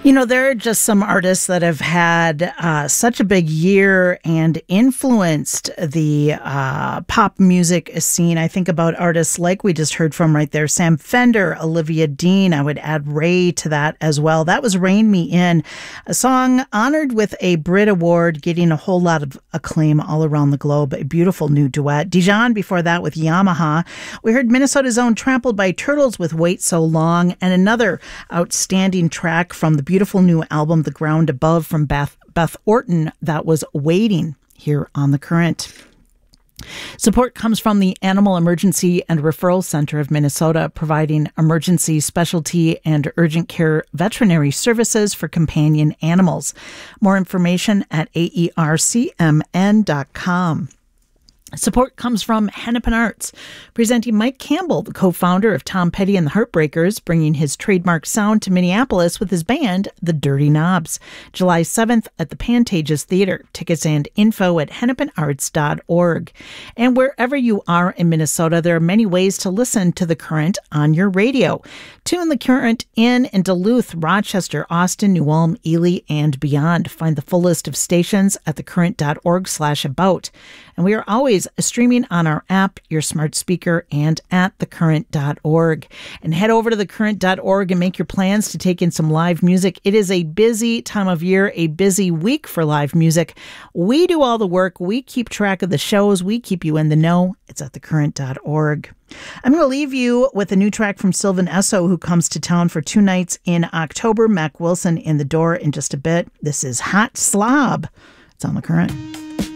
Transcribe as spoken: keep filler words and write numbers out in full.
You know, there are just some artists that have had uh, such a big year and influenced the uh, pop music scene. I think about artists like we just heard from right there, Sam Fender, Olivia Dean. I would add Ray to that as well. That was Rain Me In, a song honored with a Brit Award, getting a whole lot of acclaim all around the globe. A beautiful new duet. Dijon before that with Yamaha. We heard Minnesota's own Trampled by Turtles with Wait So Long, and another outstanding track from the beautiful new album, The Ground Above, from Beth, Beth Orton. That was Waiting, here on The Current. Support comes from the Animal Emergency and Referral Center of Minnesota, providing emergency, specialty, and urgent care veterinary services for companion animals. More information at A E R C M N dot com. Support comes from Hennepin Arts, presenting Mike Campbell, the co-founder of Tom Petty and the Heartbreakers, bringing his trademark sound to Minneapolis with his band, the Dirty Knobs. July seventh at the Pantages Theater. Tickets and info at hennepin arts dot org. And wherever you are in Minnesota, there are many ways to listen to The Current on your radio. Tune The Current in in Duluth, Rochester, Austin, New Ulm, Ely, and beyond. Find the full list of stations at thecurrent.org slash about. And we are always streaming on our app, your smart speaker, and at the current dot org. And head over to the current dot org and make your plans to take in some live music. It is a busy time of year, a busy week for live music. We do all the work. We keep track of the shows. We keep you in the know. It's at the current dot org. I'm going to leave you with a new track from Sylvan Esso, who comes to town for two nights in October. Mac Wilson in the door in just a bit. This is Hot Slob. It's on The Current.